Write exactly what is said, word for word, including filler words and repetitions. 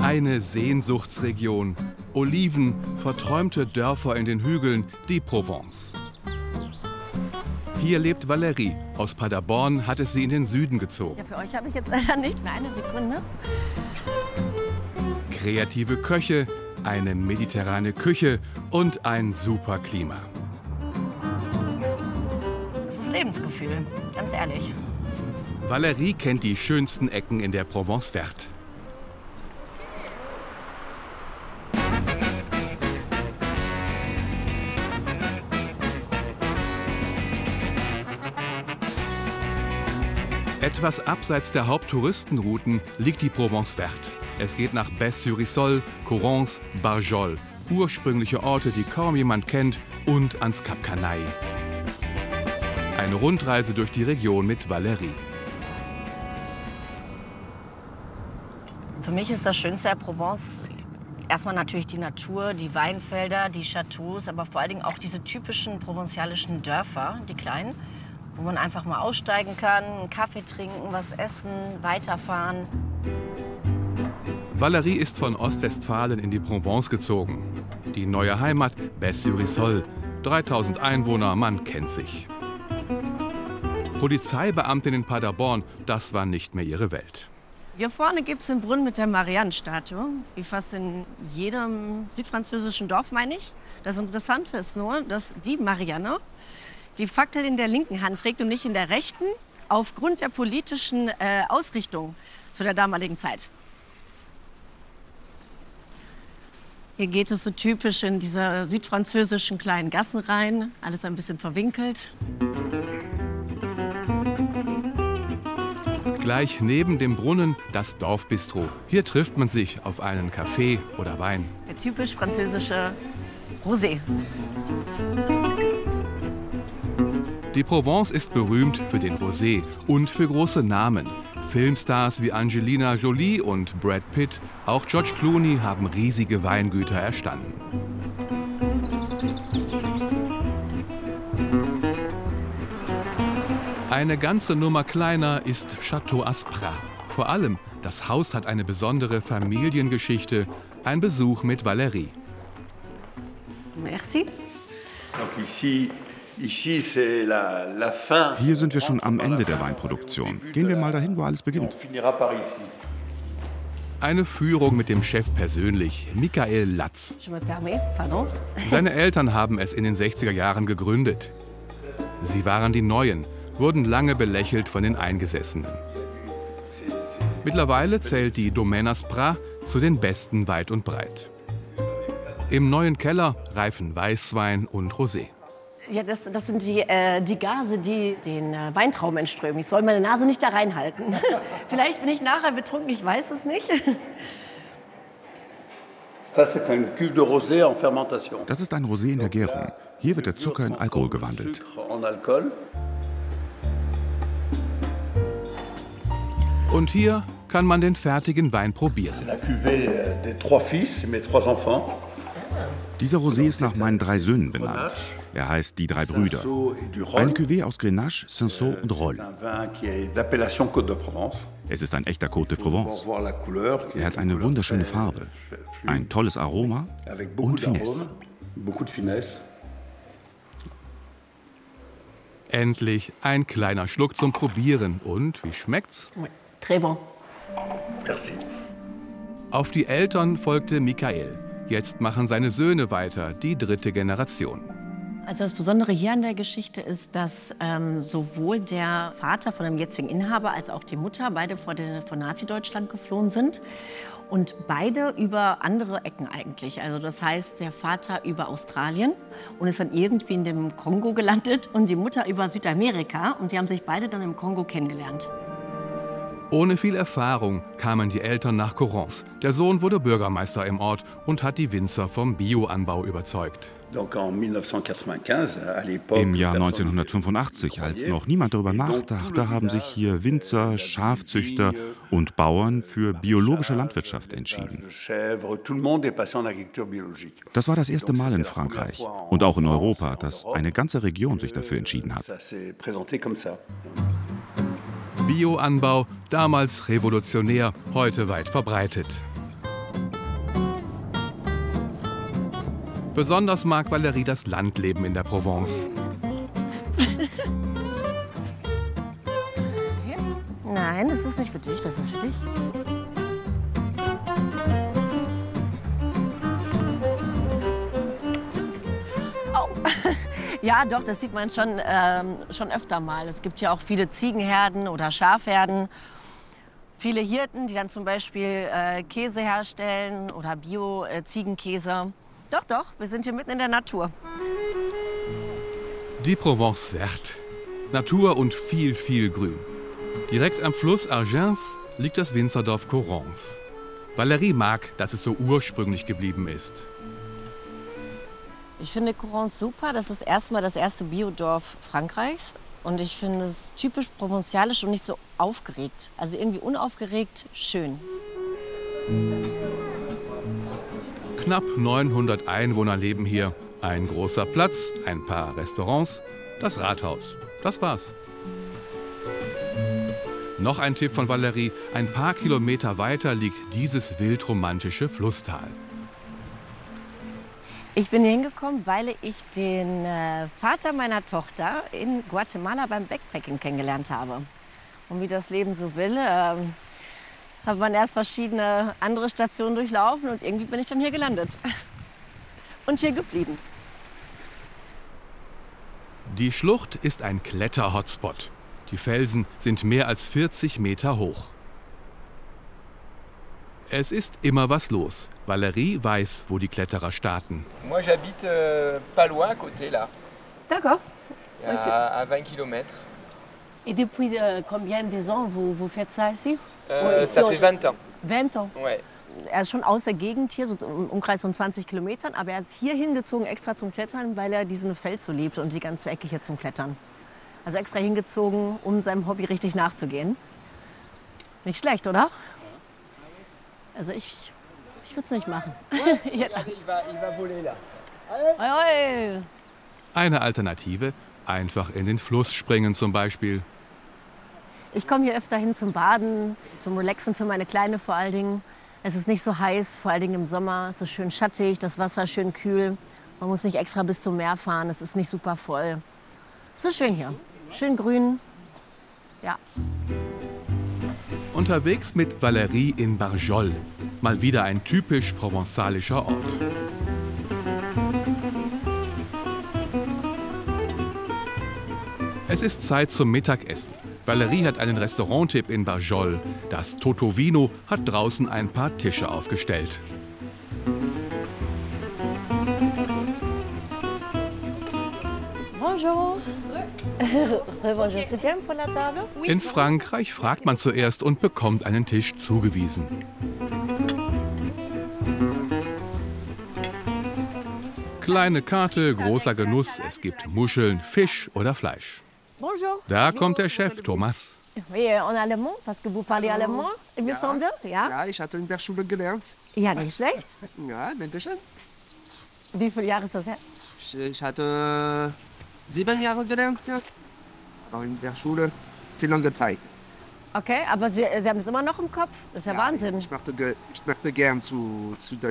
Eine Sehnsuchtsregion. Oliven, verträumte Dörfer in den Hügeln, die Provence. Hier lebt Valérie. Aus Paderborn hat es sie in den Süden gezogen. Ja, für euch habe ich jetzt leider nichts mehr. Eine Sekunde. Kreative Köche, eine mediterrane Küche und ein super Klima. Das ist Lebensgefühl, ganz ehrlich. Valérie kennt die schönsten Ecken in der Provence Verte. Etwas abseits der Haupttouristenrouten liegt die Provence Verte. Es geht nach Besse-sur-Issole, Correns, Barjol. Ursprüngliche Orte, die kaum jemand kennt, und ans Cap Canaille. Eine Rundreise durch die Region mit Valérie. Für mich ist das Schönste der Provence erstmal natürlich die Natur, die Weinfelder, die Chateaus, aber vor allen Dingen auch diese typischen provinzialischen Dörfer, die kleinen, wo man einfach mal aussteigen kann, einen Kaffee trinken, was essen, weiterfahren. Valérie ist von Ostwestfalen in die Provence gezogen. Die neue Heimat Besse-sur-Issole. dreitausend Einwohner, man kennt sich. Polizeibeamtin in Paderborn, das war nicht mehr ihre Welt. Hier vorne gibt es den Brunnen mit der Marianne-Statue, wie fast in jedem südfranzösischen Dorf, meine ich. Das Interessante ist nur, dass die Marianne die Fackel in der linken Hand trägt und nicht in der rechten, aufgrund der politischen äh, Ausrichtung zu der damaligen Zeit. Hier geht es so typisch in diese südfranzösischen kleinen Gassen rein, alles ein bisschen verwinkelt. Gleich neben dem Brunnen das Dorfbistro. Hier trifft man sich auf einen Kaffee oder Wein. Der typisch französische Rosé. Die Provence ist berühmt für den Rosé und für große Namen. Filmstars wie Angelina Jolie und Brad Pitt, auch George Clooney haben riesige Weingüter erstanden. Eine ganze Nummer kleiner ist Château Asprat. Vor allem, das Haus hat eine besondere Familiengeschichte. Ein Besuch mit Valérie. Merci. Donc ici, ici c'est la, la fin. Hier sind wir schon am Ende der Weinproduktion. Gehen wir mal dahin, wo alles beginnt. Eine Führung mit dem Chef persönlich, Michael Latz. Je me permets, pardon. Seine Eltern haben es in den sechziger Jahren gegründet. Sie waren die Neuen, wurden lange belächelt von den Eingesessenen. Mittlerweile zählt die Domaine Asprat zu den besten weit und breit. Im neuen Keller reifen Weißwein und Rosé. Ja, das, das sind die, äh, die Gase, die den äh, Weintrauben entströmen. Ich soll meine Nase nicht da reinhalten. Vielleicht bin ich nachher betrunken, ich weiß es nicht. Das ist ein Cul de Rosé en fermentation. Das ist ein Rosé in der Gärung. Hier wird der Zucker in Alkohol gewandelt. Und hier kann man den fertigen Wein probieren. Dieser Rosé ist nach meinen drei Söhnen benannt. Er heißt Die drei Brüder. Eine Cuvée aus Grenache, Cinsault und Rolle. Es ist ein echter Côte de Provence. Er hat eine wunderschöne Farbe, ein tolles Aroma und Finesse. Endlich ein kleiner Schluck zum Probieren. Und wie schmeckt's? Très bon. Merci. Auf die Eltern folgte Michael. Jetzt machen seine Söhne weiter, die dritte Generation. Also das Besondere hier an der Geschichte ist, dass ähm, sowohl der Vater von dem jetzigen Inhaber als auch die Mutter beide vor, der, vor Nazi-Deutschland geflohen sind. Und beide über andere Ecken eigentlich. Also das heißt, der Vater über Australien und ist dann irgendwie in dem Kongo gelandet und die Mutter über Südamerika. Und die haben sich beide dann im Kongo kennengelernt. Ohne viel Erfahrung kamen die Eltern nach Correns. Der Sohn wurde Bürgermeister im Ort und hat die Winzer vom Bioanbau überzeugt. Im Jahr neunzehnhundertfünfundachtzig, als noch niemand darüber nachdachte, haben sich hier Winzer, Schafzüchter und Bauern für biologische Landwirtschaft entschieden. Das war das erste Mal in Frankreich und auch in Europa, dass eine ganze Region sich dafür entschieden hat. Bioanbau, damals revolutionär, heute weit verbreitet. Besonders mag Valérie das Landleben in der Provence. Nein, das ist nicht für dich, das ist für dich. Oh. Ja, doch, das sieht man schon, ähm, schon öfter mal. Es gibt ja auch viele Ziegenherden oder Schafherden. Viele Hirten, die dann zum Beispiel äh, Käse herstellen oder Bio-Ziegenkäse. Doch, doch, wir sind hier mitten in der Natur. Die Provence Verte. Natur und viel, viel Grün. Direkt am Fluss Argens liegt das Winzerdorf Correns. Valérie mag, dass es so ursprünglich geblieben ist. Ich finde Correns super. Das ist erstmal das erste Biodorf Frankreichs. Und ich finde es typisch provenzalisch und nicht so aufgeregt. Also irgendwie unaufgeregt, schön. Knapp neunhundert Einwohner leben hier. Ein großer Platz, ein paar Restaurants, das Rathaus. Das war's. Noch ein Tipp von Valérie. Ein paar Kilometer weiter liegt dieses wildromantische Flusstal. Ich bin hier hingekommen, weil ich den äh, Vater meiner Tochter in Guatemala beim Backpacking kennengelernt habe. Und wie das Leben so will, äh, hat man erst verschiedene andere Stationen durchlaufen und irgendwie bin ich dann hier gelandet. Und hier geblieben. Die Schlucht ist ein Kletter-Hotspot. Die Felsen sind mehr als vierzig Meter hoch. Es ist immer was los. Valérie weiß, wo die Kletterer starten. Moi, j'habite euh, pas loin à côté là, D'accord. à, à vingt kilomètres. Et depuis euh, combien de ans vous, vous faites ça ici? Euh, ça fait vingt ans. vingt ans. Ouais. Er ist schon aus der Gegend hier, so im Umkreis von zwanzig Kilometern, aber er ist hier hingezogen extra zum Klettern, weil er diesen Fels so liebt und die ganze Ecke hier zum Klettern. Also extra hingezogen, um seinem Hobby richtig nachzugehen. Nicht schlecht, oder? Also ich, ich würde es nicht machen. Eine Alternative, einfach in den Fluss springen zum Beispiel. Ich komme hier öfter hin zum Baden, zum Relaxen für meine Kleine vor allen Dingen. Es ist nicht so heiß, vor allen Dingen im Sommer. Es ist schön schattig, das Wasser schön kühl. Man muss nicht extra bis zum Meer fahren, es ist nicht super voll. Es ist schön hier, schön grün. Ja. Unterwegs mit Valérie in Barjol. Mal wieder ein typisch provenzalischer Ort. Es ist Zeit zum Mittagessen. Valérie hat einen Restauranttipp in Barjol. Das Totovino hat draußen ein paar Tische aufgestellt. Bonjour. Bonjour, c'est bien pour la table? In Frankreich fragt man zuerst und bekommt einen Tisch zugewiesen. Kleine Karte, großer Genuss. Es gibt Muscheln, Fisch oder Fleisch. Bonjour. Da kommt der Chef, Thomas. Oui, en allemand, parce que vous parlez allemand, il me semble. Ja? Ja, ich hatte in der Schule gelernt. Ja, nicht schlecht. Ja, bitte schön. Wie viele Jahre ist das her? Ich, ich hatte sieben Jahre gelernt. Ja. War in der Schule viel lange Zeit. Okay, aber Sie, Sie haben es immer noch im Kopf? Das ist ja, ja Wahnsinn. Ich möchte, ge, ich möchte gern zu, zu, der,